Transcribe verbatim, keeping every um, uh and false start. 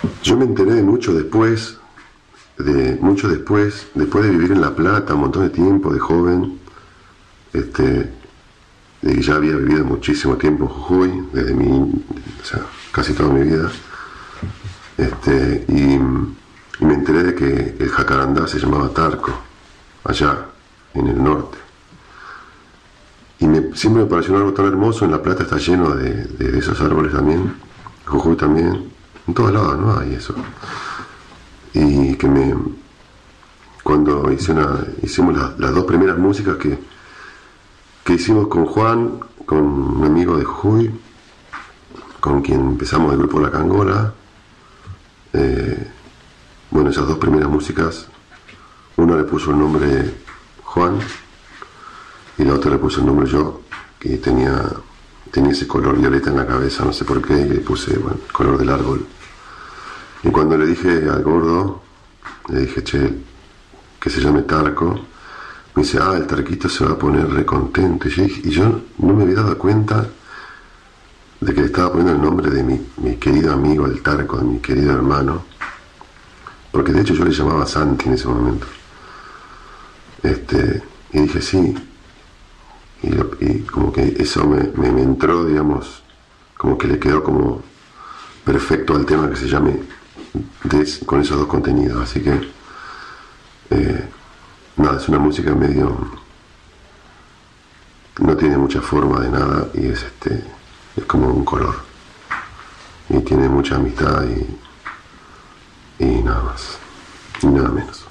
Yo me enteré de mucho después, de mucho después, después de vivir en La Plata un montón de tiempo, de joven, este, de que ya había vivido muchísimo tiempo en Jujuy, desde mi, o sea, casi toda mi vida, este, y, y me enteré de que el jacarandá se llamaba Tarco, allá, en el norte. Y me, siempre me pareció algo tan hermoso. En La Plata está lleno de, de, de esos árboles también, Jujuy también, en todos lados, ¿no? Hay eso. Y que me, cuando hice una, hicimos la, las dos primeras músicas que, que hicimos con Juan, con un amigo de Jujuy, con quien empezamos el grupo La Cangola, eh, bueno, esas dos primeras músicas, uno le puso el nombre Juan y la otra le puse el nombre yo, que tenía, tenía ese color violeta en la cabeza, no sé por qué, y le puse, bueno, el color del árbol. Y cuando le dije al gordo, le dije, che, que se llame Tarco, me dice, ah, el Tarquito se va a poner recontento. Y yo, dije, y yo no me había dado cuenta de que le estaba poniendo el nombre de mi, mi querido amigo, el Tarco, de mi querido hermano, porque de hecho yo le llamaba Santi en ese momento. Este, y dije, sí. Y, lo, y como que eso me, me, me entró, digamos, como que le quedó como perfecto al tema que se llame Des, con esos dos contenidos. Así que eh, nada, es una música medio, no tiene mucha forma de nada y es este es como un color y tiene mucha amistad y, y nada más y nada menos.